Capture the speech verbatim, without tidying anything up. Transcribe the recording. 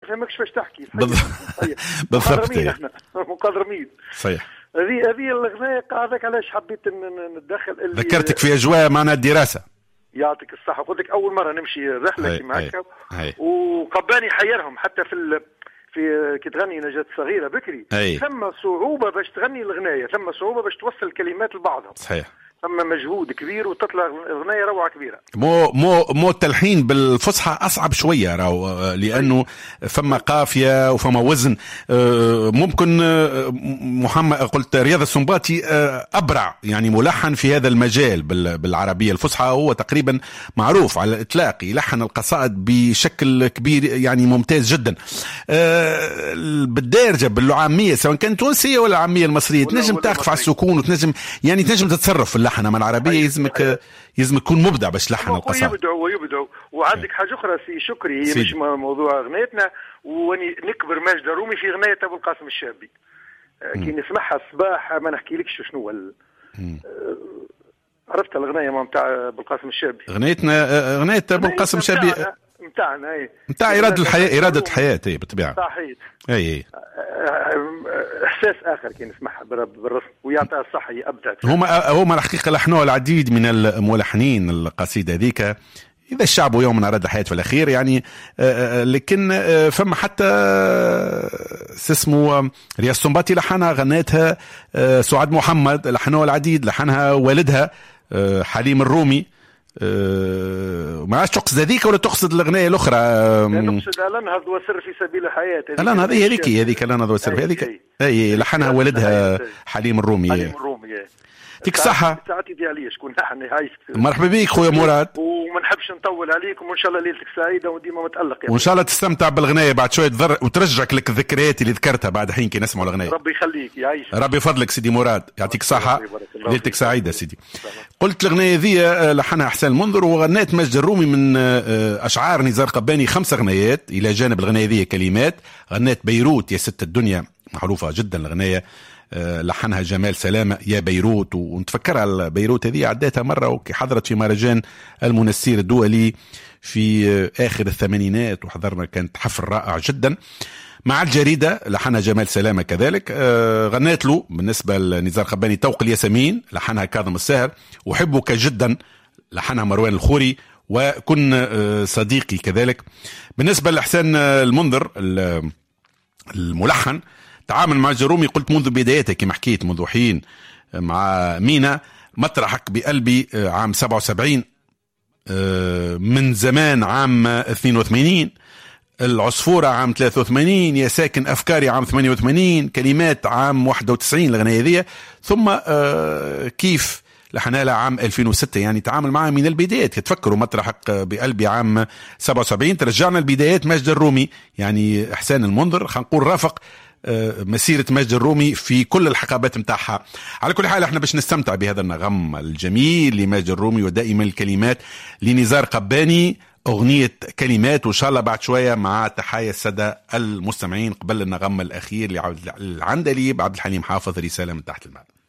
فهمكش فاش تحكي. بالضبط احنا مقدرمين. صحيح. هذه هذه الغناء هذاك علاش حبيت نتدخل. ذكرتك في اجواء معنا الدراسه. يعطيك الصحه. قلت لك اول مره نمشي رحله كيما هكا، وقباني حيرهم حتى في ال... في كي تغني نجاة صغيره بكري أي. ثم صعوبه باش تغني الغنايه، ثم صعوبه باش توصل الكلمات لبعضها. صحيح. ثم مجهود كبير وتطلع اغنيه روعه كبيره. مو مو مو التلحين بالفصحى اصعب شويه راهو، لانه فما قافيه وفما وزن. ممكن محمد قلت رياض السنباطي ابرع يعني ملحن في هذا المجال بالعربيه الفصحى، هو تقريبا معروف على الاطلاق، يلحن القصائد بشكل كبير يعني ممتاز جدا. بالدارجه بالعاميه سواء كانت تونسيه ولا العاميه المصريه تنجم تقف على السكون وتنجم يعني تنجم تتصرف في اللحن. اما العربيه يلزمك يلزمك تكون مبدع باش تلحن القصائد. يبدعوا ويبدعوا. وعندك حاجه اخرى سي شكري، هي مش موضوع اغنيتنا، وني نكبر ماجد الرومي في اغنيه ابو القاسم الشابي كي نسمعها الصباح ما نحكيلكش شنو ال... عرفت الاغنيه نتاع ابو القاسم الشابي؟ اغنيتنا اغنيه ابو القاسم الشابي نتاعنا اي نتاع اراده الحياه، اراده الحياه اي بالطبيعه. صحيح. اي اي احساس اخر كي نسمعها بالرسم ويعطيها الصحه. هي ابدعت. هما هما الحقيقه لحنوها العديد من الملحنين القصيده ذيك، اذا الشعب يوم اراد الحياه في الاخير يعني. لكن فما حتى اسمه رياض السنباطي لحنها غنتها، سعاد محمد لحنوها العديد، لحنها والدها حليم الرومي. أه ما عادش تقصد هذيك ولا تقصد الاغنيه الاخرى؟ نقصد الانهض وسر في سبيل الحياه. الانهض هي هذيك هذيك الانهض وسر في هذيك اي لحنها والدها حليم الرومي. حليم الرومي يعطيك الصحة. ساعتي دي عليا شكون نحن هاي. مرحبا بك خويا مراد. وما نحبش نطول عليكم، وان شاء الله ليلتك سعيده وديما متالق يعني. وان شاء الله تستمتع بالغنايه بعد شويه تذر وترجعك لك الذكريات اللي ذكرتها بعد حين كي نسمعوا الغنايه. ربي يخليك يعيش. ربي يفضلك سيدي مراد، يعطيك الصحة، ليلتك سعيده سيدي. قلت الغنايه ذي لحنها حسين المنذر وغنيت ماجد الرومي من اشعار نزار قباني خمس غنايات الى جانب الغنايه ذي كلمات. غنيت بيروت يا ست الدنيا معروفه جدا الغنايه، لحنها جمال سلامة يا بيروت، ونتفكرها بيروت هذه عديتها مرة وكي حضرت في مهرجان المنسير الدولي في آخر الثمانينات وحضرنا، كانت حفل رائع جدا. مع الجريدة لحنها جمال سلامة كذلك. غنيت له بالنسبة لنزار قباني توق الياسمين لحنها كاظم الساهر، وحبك جدا لحنها مروان الخوري، وكن صديقي كذلك. بالنسبة لحسين المنذر الملحن تعامل مع الرومي قلت منذ بدايته كما حكيت منذ حين مع مينا مطرحك بقلبي عام سبعة وسبعين، من زمان عام اثنين وثمانين، العصفورة عام ثلاثة وثمانين، يا ساكن أفكاري عام ثمانية وثمانين، كلمات عام واحد وتسعين الغنية ذي، ثم كيف لحنالها عام ألفين وستة. يعني تعامل معها من البدايات. تفكروا مطرحك بقلبي عام سبعة وسبعين، ترجعنا البدايات ماجد الرومي يعني إحسان المنذر خلينا نقول رافق مسيرة ماجد الرومي في كل الحقبات متاعها. على كل حال احنا باش نستمتع بهذا النغم الجميل لماجد الرومي ودائما الكلمات لنزار قباني، أغنية كلمات. وإن شاء الله بعد شوية مع تحايا السادة المستمعين قبل النغم الأخير لعبد العندليب عبد الحليم حافظ رسالة من تحت الماء.